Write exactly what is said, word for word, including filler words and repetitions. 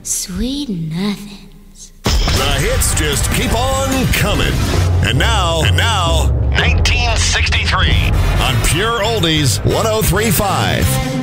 Sweet nothings. The hits just keep on coming. And now, and now, nineteen sixty-three on Pure Oldies one oh three point five.